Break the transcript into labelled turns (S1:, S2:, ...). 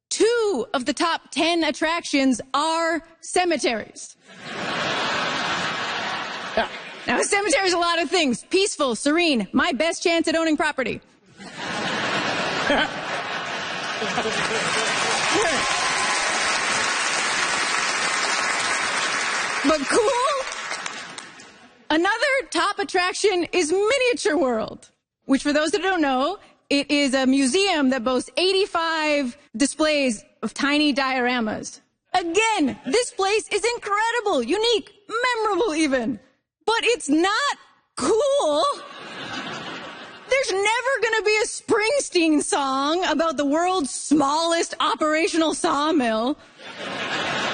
S1: 2 of the top 10 attractions are cemeteries. Now, a cemetery is a lot of things. Peaceful, serene, my best chance at owning property. But cool? Another top attraction is Miniature World, which for those that don't know, it is a museum that boasts 85 displays of tiny dioramas. Again, this place is incredible, unique, memorable even. But it's not cool. There's never gonna be a Springsteen song about the world's smallest operational sawmill.